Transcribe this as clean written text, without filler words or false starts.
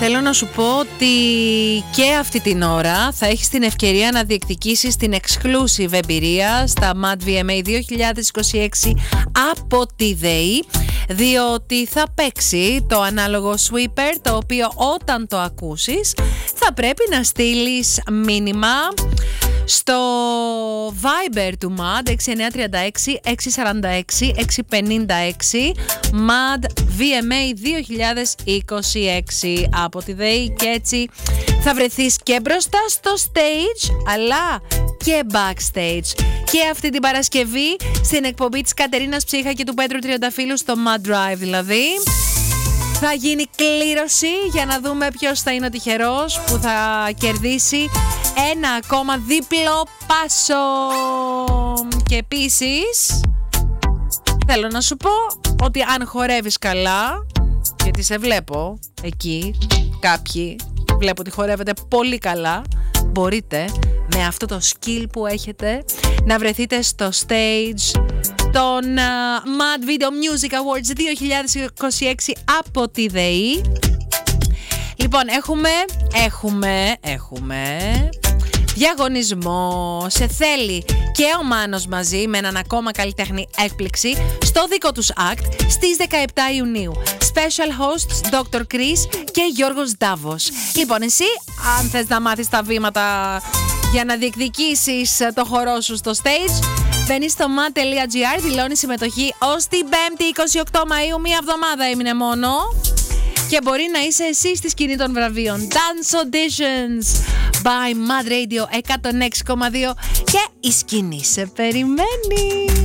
Θέλω να σου πω ότι και αυτή την ώρα θα έχεις την ευκαιρία να διεκδικήσεις την exclusive εμπειρία στα Mad VMA 2026 από τη ΔΕΗ, διότι θα παίξει το ανάλογο sweeper, το οποίο όταν το ακούσεις θα πρέπει να στείλεις μήνυμα στο Viber του MAD 6936 646 656 MAD VMA 2026 από τη ΔΕΗ, και έτσι θα βρεθείς και μπροστά στο stage αλλά και backstage. Και αυτή την Παρασκευή στην εκπομπή της Κατερίνας Ψύχα και του Πέτρου Τριανταφύλου στο Mad Drive δηλαδή θα γίνει κλήρωση για να δούμε ποιος θα είναι ο τυχερός που θα κερδίσει ένα ακόμα δίπλο πάσο. Και επίσης θέλω να σου πω ότι αν χορεύεις καλά, γιατί σε βλέπω εκεί, κάποιοι βλέπω ότι χορεύετε πολύ καλά, μπορείτε με αυτό το skill που έχετε να βρεθείτε στο stage των Mad Video Music Awards 2026 από τη ΔΕΗ. Λοιπόν, έχουμε διαγωνισμό. Σε θέλει και ο Μάνος μαζί με έναν ακόμα καλλιτέχνη έκπληξη στο δικό τους act στις 17 Ιουνίου. Special hosts Dr. Chris και Γιώργος Ντάβος. Λοιπόν, εσύ αν θες να μάθεις τα βήματα για να διεκδικήσεις το χορό σου στο stage, μπαίνεις στο mat.gr, δηλώνεις συμμετοχή ως την 5η 28 Μαΐου, μία εβδομάδα έμεινε μόνο. Και μπορεί να είσαι εσύ στη σκηνή των βραβείων. Dance Auditions by Mad Radio 106,2 και η σκηνή σε περιμένει.